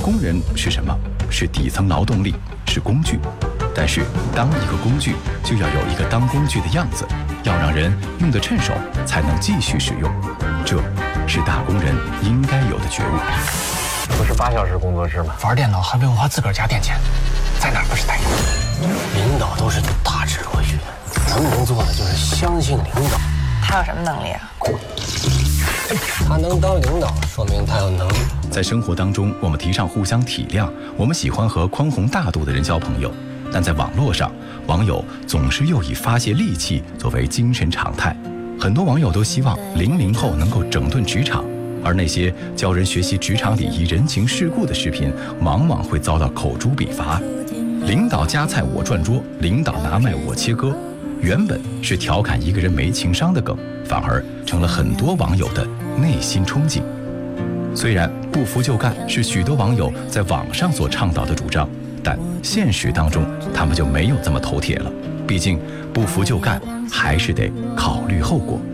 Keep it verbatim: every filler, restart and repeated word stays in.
工人是什么？是底层劳动力，是工具。但是，当一个工具，就要有一个当工具的样子，要让人用得趁手，才能继续使用。这是打工人应该有的觉悟。 不是八小时工作制吗？ 玩电脑还不用花自个儿家电钱，在哪儿不是待遇？ 领导都是大智若愚，咱们能做的就是相信领导。 他有什么能力啊？ 他能当领导，说明他有能力。 在生活当中，我们提倡互相体谅，我们喜欢和宽宏大度的人交朋友。但在网络上，网友总是又以发泄戾气作为精神常态。很多网友都希望零零后能够整顿职场，而那些教人学习职场礼仪、人情世故的视频，往往会遭到口诛笔伐。领导夹菜我转桌，领导拿麦我切割，原本是调侃一个人没情商的梗，反而成了很多网友的内心憧憬。虽然不服就干是许多网友在网上所倡导的主张，但现实当中他们就没有这么头铁了。毕竟不服就干，还是得考虑后果。